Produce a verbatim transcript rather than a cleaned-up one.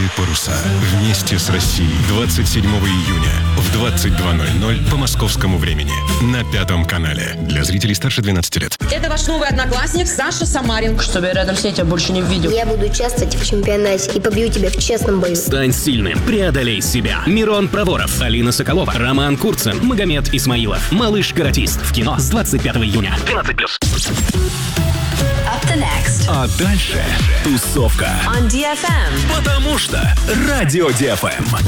«Белые паруса» вместе с Россией двадцать седьмого июня в двадцать два ноль ноль по московскому времени на Пятом канале. Для зрителей старше двенадцати лет. Это ваш новый одноклассник Саша Самарин. Чтобы я рядом с ней тебя больше не видел. Я буду участвовать в чемпионате и побью тебя в честном бою. Стань сильным, преодолей себя. Мирон Проворов, Алина Соколова, Роман Курцин, Магомед Исмаилов. Малыш-каратист в кино с двадцать пятого июня. двенадцать плюс. Up the next. А дальше тусовка. On ди эф эм. Потому что Радио ди эф эм.